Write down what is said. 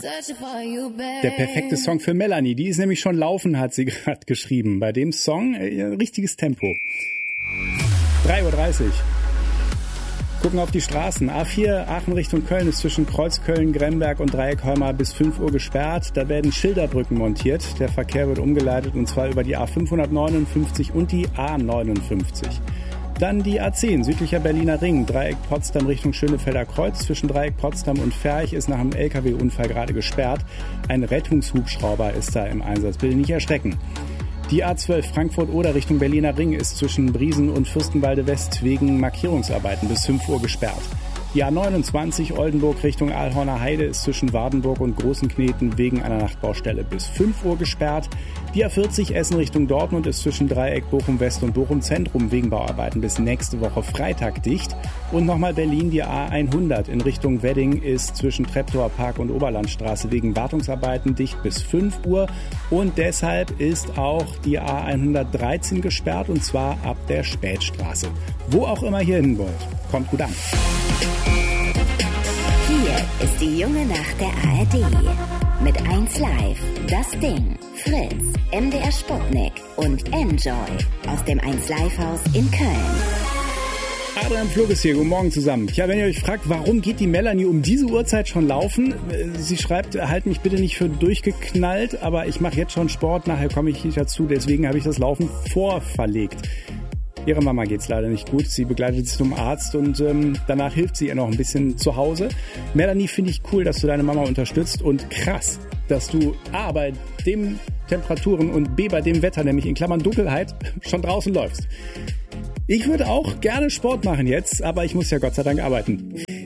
Der perfekte Song für Melanie. Die ist nämlich schon laufen, hat sie gerade geschrieben. Bei dem Song richtiges Tempo. 3:30 Uhr. Gucken auf die Straßen. A4 Aachen Richtung Köln ist zwischen Kreuzköln, Gremberg und Dreieckholmer bis 5 Uhr gesperrt. Da werden Schilderbrücken montiert. Der Verkehr wird umgeleitet und zwar über die A559 und die A59. Dann die A10, südlicher Berliner Ring, Dreieck Potsdam Richtung Schönefelder Kreuz. Zwischen Dreieck Potsdam und Ferch ist nach einem LKW-Unfall gerade gesperrt. Ein Rettungshubschrauber ist da im Einsatz. Bitte nicht erschrecken. Die A12 Frankfurt-Oder Richtung Berliner Ring ist zwischen Briesen und Fürstenwalde West wegen Markierungsarbeiten bis 5 Uhr gesperrt. Die A29 Oldenburg Richtung Aalhorner Heide ist zwischen Wardenburg und Großenkneten wegen einer Nachtbaustelle bis 5 Uhr gesperrt. Die A40 Essen Richtung Dortmund ist zwischen Dreieck Bochum West und Bochum Zentrum wegen Bauarbeiten bis nächste Woche Freitag dicht. Und nochmal Berlin, die A100 in Richtung Wedding ist zwischen Treptower Park und Oberlandstraße wegen Wartungsarbeiten dicht bis 5 Uhr. Und deshalb ist auch die A113 gesperrt und zwar ab der Spätstraße. Wo auch immer ihr hin wollt, kommt gut an. Hier ist die junge Nacht der ARD. Mit 1 Live, Das Ding, Fritz, MDR Sputnik und Enjoy aus dem 1 Live Haus in Köln. Adrian Flug ist hier, guten Morgen zusammen. Ja, wenn ihr euch fragt, warum geht die Melanie um diese Uhrzeit schon laufen? Sie schreibt, halt mich bitte nicht für durchgeknallt, aber ich mache jetzt schon Sport, nachher komme ich nicht dazu, deswegen habe ich das Laufen vorverlegt. Ihrer Mama geht's leider nicht gut. Sie begleitet sie zum Arzt und danach hilft sie ihr noch ein bisschen zu Hause. Melanie, finde ich cool, dass du deine Mama unterstützt und krass, dass du A, bei den Temperaturen und B, bei dem Wetter, nämlich in Klammern Dunkelheit, schon draußen läufst. Ich würde auch gerne Sport machen jetzt, aber ich muss ja Gott sei Dank arbeiten.